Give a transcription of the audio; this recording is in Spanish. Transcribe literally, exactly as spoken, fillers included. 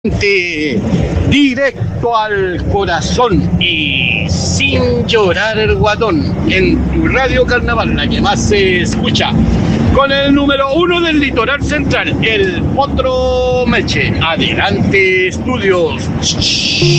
Directo al corazón y sin llorar el guatón en tu radio Carnaval, la que más se escucha, con el número uno del litoral central, el Potro Meche. Adelante, estudios.